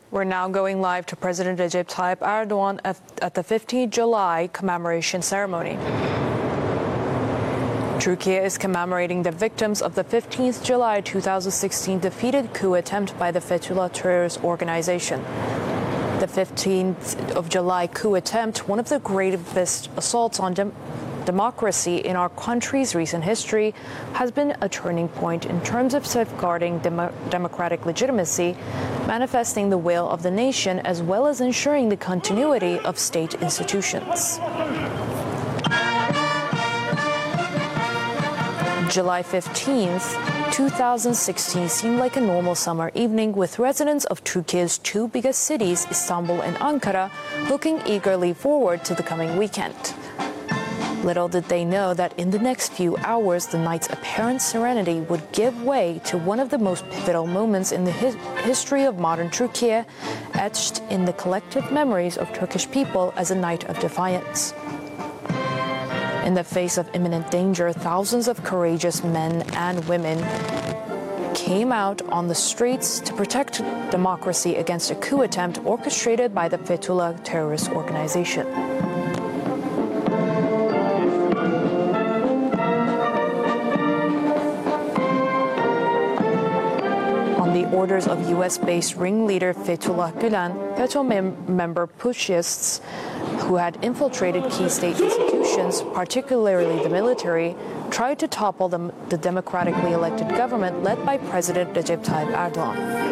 We're now going live to President Recep Tayyip Erdogan at the 15th July commemoration ceremony. Turkey is commemorating the victims of the 15th July 2016 defeated coup attempt by the Fethullah terrorist organization. The 15th of July coup attempt, one of the gravest assaults on democracy in our country's recent history, has been a turning point in terms of safeguarding democratic legitimacy, manifesting the will of the nation, as well as ensuring the continuity of state institutions. July 15th, 2016 seemed like a normal summer evening with residents of Turkey's two biggest cities, Istanbul and Ankara, looking eagerly forward to the coming weekend. Little did they know that in the next few hours, the night's apparent serenity would give way to one of the most pivotal moments in the history of modern Turkey, etched in the collective memories of Turkish people as a night of defiance. In the face of imminent danger, thousands of courageous men and women came out on the streets to protect democracy against a coup attempt orchestrated by the Fethullah terrorist organization. On the orders of U.S.-based ringleader Fethullah Gülen, FETÖ member putschists who had infiltrated key state institutions, particularly the military, tried to topple the democratically elected government led by President Recep Tayyip Erdogan.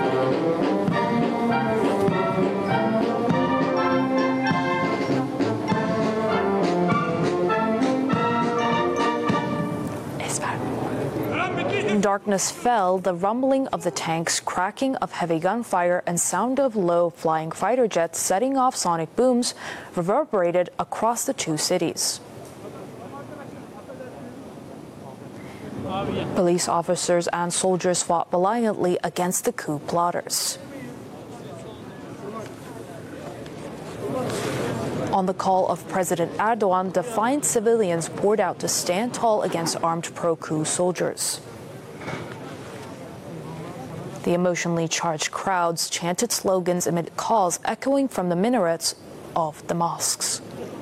Darkness fell, the rumbling of the tanks, cracking of heavy gunfire, and sound of low-flying fighter jets setting off sonic booms reverberated across the two cities. Police officers and soldiers fought valiantly against the coup plotters. On the call of President Erdogan, defiant civilians poured out to stand tall against armed pro-coup soldiers. The emotionally charged crowds chanted slogans amid calls echoing from the minarets of the mosques.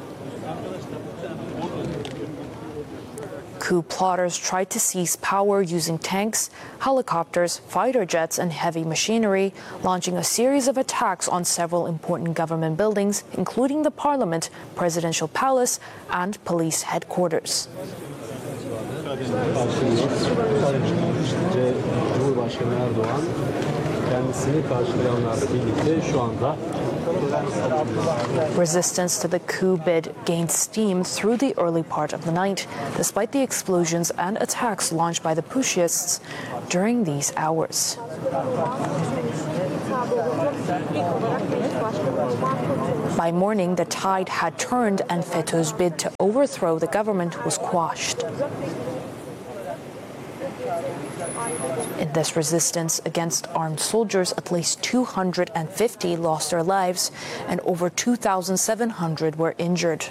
Coup plotters tried to seize power using tanks, helicopters, fighter jets, and heavy machinery, launching a series of attacks on several important government buildings, including the parliament, presidential palace, and police headquarters. Cumhurbaşkanı Erdoğan kendisini karşılayanlarla birlikte şu anda Resistance to the coup bid gained steam through the early part of the night, despite the explosions and attacks launched by the putschists during these hours. By morning, the tide had turned and FETÖ's bid to overthrow the government was quashed. In this resistance against armed soldiers, at least 250 lost their lives and over 2,700 were injured.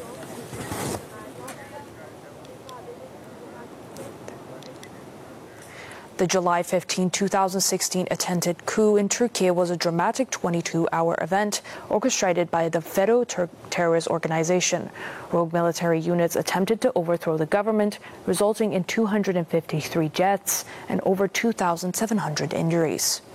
The July 15, 2016 attempted coup in Turkey was a dramatic 22-hour event orchestrated by the FETÖ terrorist organization. Rogue military units attempted to overthrow the government, resulting in 253 deaths and over 2,700 injuries.